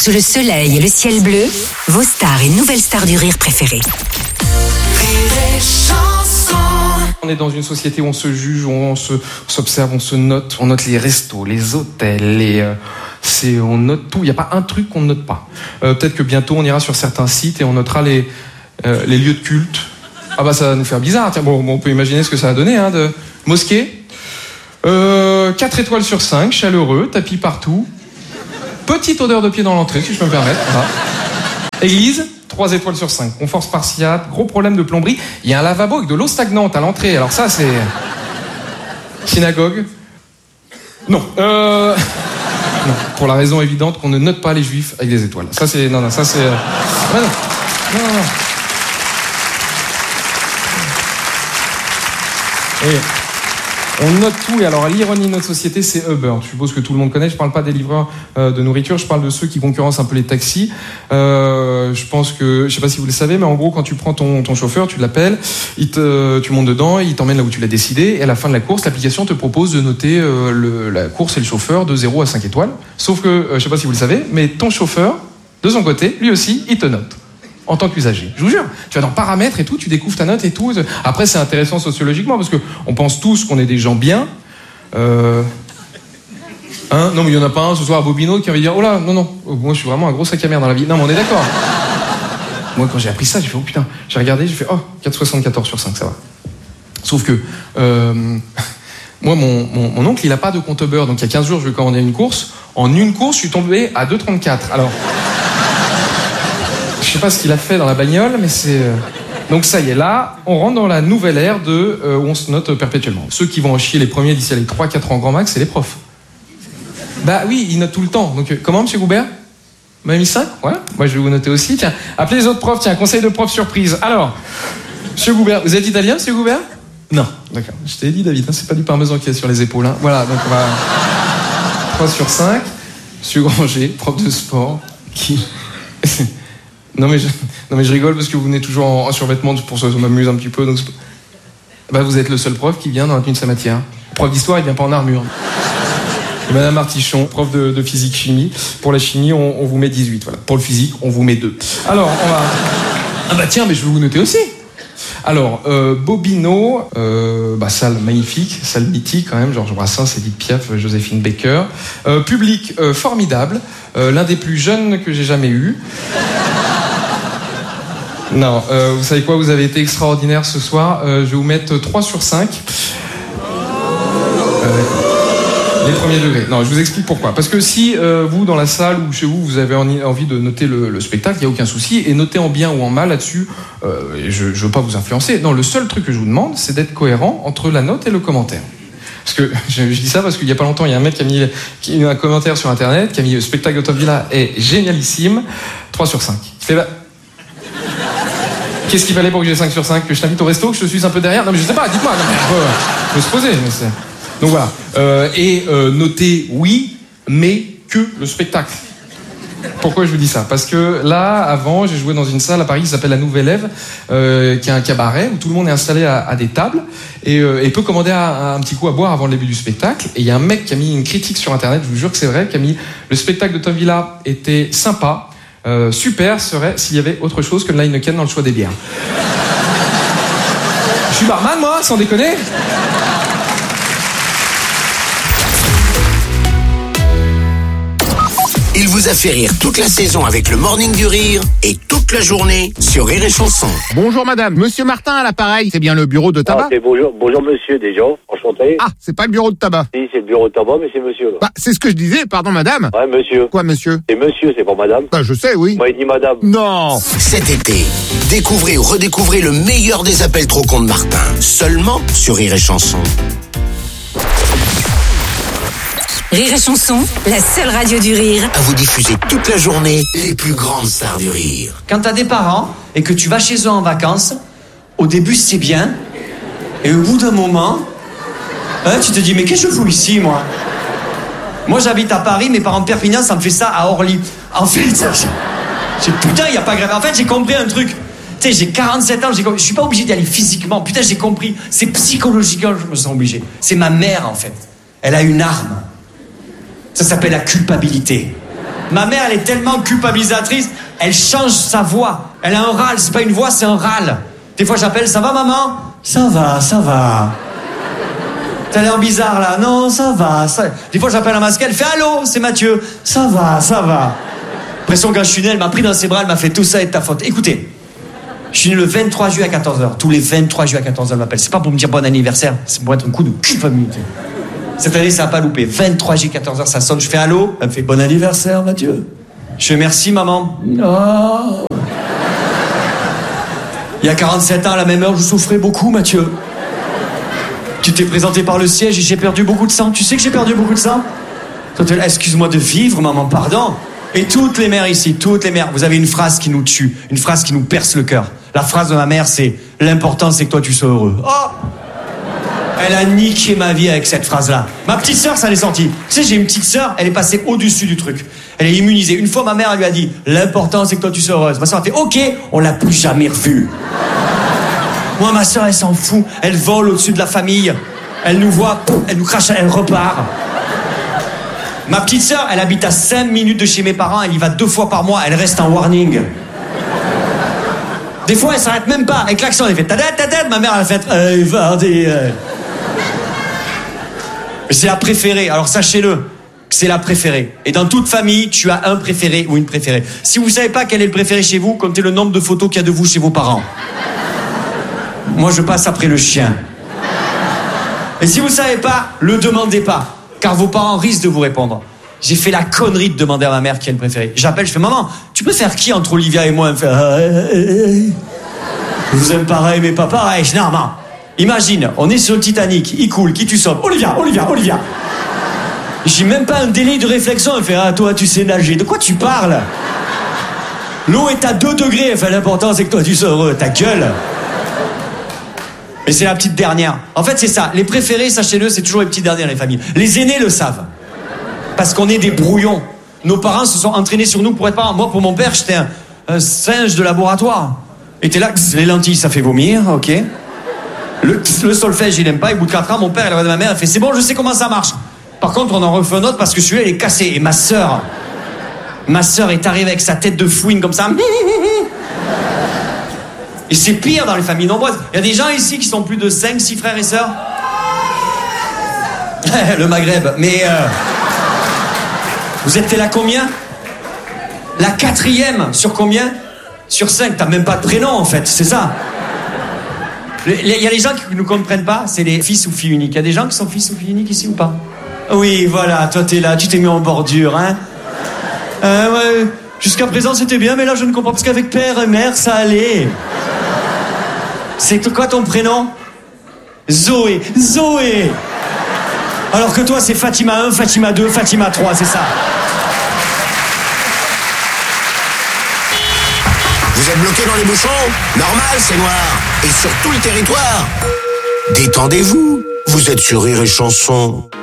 Sous le soleil et le ciel bleu, vos stars et nouvelles stars du rire préférées. On est dans une société où on se juge, où on s'observe, on se note. On note les restos, les hôtels, on note tout. Il n'y a pas un truc qu'on ne note pas. Peut-être que bientôt on ira sur certains sites et on notera les lieux de culte. Ah bah ça va nous faire bizarre. Tiens, bon, on peut imaginer ce que ça va donner, de mosquée. 4 étoiles sur 5, chaleureux, tapis partout. Petite odeur de pied dans l'entrée, si je peux me permettre. Voilà. Église, 3 étoiles sur 5. Confort spartiate, gros problème de plomberie. Il y a un lavabo avec de l'eau stagnante à l'entrée. Alors ça, c'est... Synagogue. Non. Non. Pour la raison évidente qu'on ne note pas les juifs avec des étoiles. Ça, c'est... Non, ça, c'est... Non. Et on note tout, et alors l'ironie de notre société, c'est Uber. Je suppose que tout le monde connaît, je parle pas des livreurs de nourriture, je parle de ceux qui concurrencent un peu les taxis. Je pense que, je sais pas si vous le savez, mais en gros, quand tu prends ton chauffeur, tu l'appelles, tu montes dedans, il t'emmène là où tu l'as décidé, et à la fin de la course, l'application te propose de noter la course et le chauffeur de 0 à 5 étoiles. Sauf que, je sais pas si vous le savez, mais ton chauffeur, de son côté, lui aussi, il te note. En tant qu'usager. Je vous jure. Tu vas dans paramètres et tout, tu découvres ta note et tout. Après, c'est intéressant sociologiquement parce que on pense tous qu'on est des gens bien. Non, mais il y en a pas un ce soir à Bobino qui va dire, oh là, non, moi je suis vraiment un gros sac à merde dans la vie. Non, mais on est d'accord. Moi, quand j'ai appris ça, j'ai fait, oh putain, j'ai regardé, j'ai fait, 4,74 sur 5, ça va. Sauf que, moi, mon oncle, il a pas de compte Uber, donc il y a 15 jours, je lui ai commandé une course. En une course, je suis tombé à 2,34. Alors, je sais pas ce qu'il a fait dans la bagnole, mais c'est... Donc ça y est, là, on rentre dans la nouvelle ère où on se note perpétuellement. Ceux qui vont en chier les premiers d'ici à les 3-4 ans grand max, c'est les profs. Bah oui, ils notent tout le temps. Donc comment, monsieur Goubert ? Vous m'avez mis 5 ? Ouais. Moi, je vais vous noter aussi. Tiens, appelez les autres profs. Tiens, conseil de prof surprise. Alors, monsieur Goubert, vous êtes italien, monsieur Goubert ? Non. D'accord. Je t'ai dit, David, c'est pas du parmesan qui est sur les épaules. Hein. Voilà, donc on va... 3 sur 5. Monsieur Granger, prof de sport, qui... Non mais je rigole parce que vous venez toujours en survêtement, pour ça m'amuse un petit peu. Donc bah vous êtes le seul prof qui vient dans la tenue de sa matière. Le prof d'histoire, il vient pas en armure. Et Madame Artichon, prof de physique-chimie. Pour la chimie, on vous met 18. Voilà. Pour le physique, on vous met 2. Alors, on va... Ah bah tiens, mais je vais vous noter aussi. Alors, Bobino, salle magnifique, salle mythique quand même, Georges Brassens, Edith Piaf, Joséphine Baker. Public formidable, l'un des plus jeunes que j'ai jamais eu. Non, vous savez quoi, vous avez été extraordinaire ce soir. Je vais vous mettre 3 sur 5. Les premiers degrés. Non, je vous explique pourquoi. Parce que si vous, dans la salle ou chez vous, vous avez envie de noter le spectacle, il n'y a aucun souci. Et notez en bien ou en mal là-dessus, je ne veux pas vous influencer. Non, le seul truc que je vous demande, c'est d'être cohérent entre la note et le commentaire. Parce que je dis ça parce qu'il n'y a pas longtemps, il y a un mec qui a mis un commentaire sur Internet, qui a mis « Le spectacle de Tom Villa est génialissime, 3 sur 5 ». Il fait qu'est-ce qu'il fallait pour que j'ai 5 sur 5 ? Que je t'invite au resto, que je te suisse un peu derrière ? Non mais je sais pas, dites-moi. Je peux se poser. Donc voilà. Notez oui, mais que le spectacle. Pourquoi je vous dis ça ? Parce que là, avant, j'ai joué dans une salle à Paris qui s'appelle La Nouvelle Ève, qui est un cabaret où tout le monde est installé à des tables et peut commander un petit coup à boire avant le début du spectacle. Et il y a un mec qui a mis une critique sur Internet, je vous jure que c'est vrai, qui a mis « Le spectacle de Tom Villa était sympa. Super serait s'il y avait autre chose que de l'Heineken dans le choix des bières. » Je suis barman, moi, sans déconner. Il vous a fait rire toute la saison avec le Morning du Rire et toute la journée sur Rire et Chanson. Bonjour madame, monsieur Martin à l'appareil, c'est bien le bureau de tabac ? C'est bonjour monsieur déjà, enchanté. Ah, c'est pas le bureau de tabac. Si, c'est le bureau de tabac, mais c'est monsieur là. Bah, c'est ce que je disais, pardon madame. Ouais, monsieur. Quoi monsieur ? C'est monsieur, c'est pas madame. Bah, je sais, oui. Moi, il dit madame. Non. Cet été, découvrez ou redécouvrez le meilleur des appels trop cons de Martin, seulement sur Rire et Chanson. Rire et Chanson, la seule radio du rire. À vous diffuser toute la journée les plus grandes stars du rire. Quand t'as des parents et que tu vas chez eux en vacances, au début c'est bien, et au bout d'un moment, tu te dis mais qu'est-ce que je fous ici moi ? Moi j'habite à Paris, mes parents de Perpignan, ça me fait ça à Orly. En fait, putain, y a pas grave. En fait, j'ai compris un truc. Tu sais, j'ai 47 ans, je suis pas obligé d'y aller physiquement. Putain, j'ai compris. C'est psychologiquement, je me sens obligé. C'est ma mère en fait. Elle a une arme. Ça s'appelle la culpabilité. Ma mère, elle est tellement culpabilisatrice, elle change sa voix. Elle a un râle, c'est pas une voix, c'est un râle. Des fois, j'appelle, ça va, maman? Ça va, ça va. T'as l'air bizarre, là. Non, ça va, ça... Des fois, j'appelle un masque, elle fait, allô, c'est Mathieu. Ça va, ça va. L'impression qu'un chenil, elle m'a pris dans ses bras, elle m'a fait, tout ça est de ta faute. Écoutez, je suis né le 23 juillet à 14h. Tous les 23 juillet à 14h, elle m'appelle. C'est pas pour me dire bon anniversaire, c'est pour être un coup de culpabilité. Cette année, ça n'a pas loupé. 23 juillet, 14h, ça sonne. Je fais allô. Elle me fait bon anniversaire, Mathieu. Je fais merci, maman. Oh. Il y a 47 ans, à la même heure, je souffrais beaucoup, Mathieu. Tu t'es présenté par le siège et j'ai perdu beaucoup de sang. Tu sais que j'ai perdu beaucoup de sang? Excuse-moi de vivre, maman, pardon. Et toutes les mères ici, toutes les mères, vous avez une phrase qui nous tue, une phrase qui nous perce le cœur. La phrase de ma mère, c'est « L'important, c'est que toi, tu sois heureux. » Oh! Elle a niqué ma vie avec cette phrase-là. Ma petite sœur, ça l'est senti. Tu sais, j'ai une petite sœur, elle est passée au-dessus du truc. Elle est immunisée. Une fois, ma mère, elle lui a dit « L'important, c'est que toi, tu sois heureuse. » Ma sœur a fait « Ok, on l'a plus jamais revue. » Moi, ma sœur, elle s'en fout. Elle vole au-dessus de la famille. Elle nous voit, elle nous crache, elle repart. Ma petite sœur, elle habite à 5 minutes de chez mes parents. Elle y va 2 fois par mois. Elle reste en warning. Des fois, elle s'arrête même pas. Avec l'accent, elle fait ta-da-ta-da. Ma mère, elle fait Vardy. C'est la préférée. Alors sachez-le, c'est la préférée. Et dans toute famille, tu as un préféré ou une préférée. Si vous savez pas quel est le préféré chez vous, comptez le nombre de photos qu'il y a de vous chez vos parents. Moi, je passe après le chien. Et si vous savez pas, le demandez pas, car vos parents risquent de vous répondre. J'ai fait la connerie de demander à ma mère qui est le préféré. J'appelle, je fais maman, tu peux faire qui entre Olivia et moi? Elle me fait je vous aime pareil, mais pas pareil. Je dis non, maman. Imagine, on est sur le Titanic, il coule, qui tu sauves? Olivia. J'ai même pas un délai de réflexion. Elle fait toi, tu sais nager. De quoi tu parles? L'eau est à 2 degrés. Elle fait l'important, c'est que toi, tu sois heureux. Ta gueule. Mais c'est la petite dernière. En fait, c'est ça. Les préférés, sachez-le, c'est toujours les petites dernières, les familles. Les aînés le savent. Parce qu'on est des brouillons. Nos parents se sont entraînés sur nous pour être parents. Moi, pour mon père, j'étais un singe de laboratoire. Et t'es là, les lentilles, ça fait vomir, ok. Le solfège, il aime pas. Et au bout de 4 ans, mon père, il regarde ma mère, il fait, c'est bon, je sais comment ça marche. Par contre, on en refait un autre parce que celui-là, il est cassé. Et ma sœur est arrivée avec sa tête de fouine comme ça. Et c'est pire dans les familles nombreuses. Il y a des gens ici qui sont plus de 5, 6 frères et sœurs. Le Maghreb. Mais vous êtes là combien? La 4e sur combien? Sur 5. T'as même pas de prénom en fait, c'est ça. Il y a les gens qui ne comprennent pas, c'est les fils ou filles uniques. Il y a des gens qui sont fils ou filles uniques ici ou pas? Oui, voilà, toi t'es là, tu t'es mis en bordure, hein. Ouais, jusqu'à présent c'était bien, mais là je ne comprends pas, parce qu'avec père et mère ça allait. C'est quoi ton prénom? Zoé. Alors que toi c'est Fatima 1, Fatima 2, Fatima 3, c'est ça. Vous êtes bloqué dans les bouchons? Normal, c'est noir. Et sur tout le territoire. Détendez-vous. Vous êtes sur Rire et Chanson.